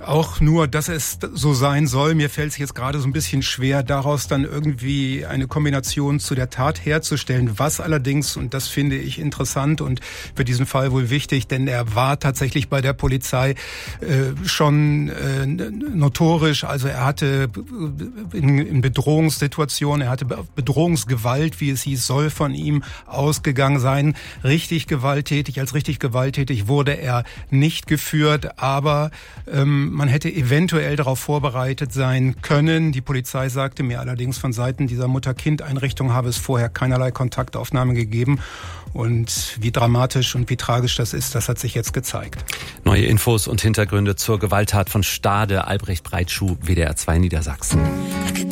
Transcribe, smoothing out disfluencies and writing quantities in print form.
auch nur, dass es so sein soll. Mir fällt es jetzt gerade so ein bisschen schwer, daraus dann irgendwie eine Kombination zu der Tat herzustellen. Was allerdings, und das finde ich interessant und für diesen Fall wohl wichtig, denn er war tatsächlich bei der Polizei schon notorisch. Also er hatte in Bedrohungssituationen, er hatte Bedrohungsgewalt, wie es hieß, soll von ihm ausgegangen sein. Als richtig gewalttätig wurde er nicht geführt, aber man hätte eventuell darauf vorbereitet sein können. Die Polizei sagte mir allerdings, von Seiten dieser Mutter-Kind-Einrichtung habe es vorher keinerlei Kontaktaufnahme gegeben. Und wie dramatisch und wie tragisch das ist, das hat sich jetzt gezeigt. Neue Infos und Hintergründe zur Gewalttat von Stade, Albrecht Breitschuh, WDR 2 Niedersachsen.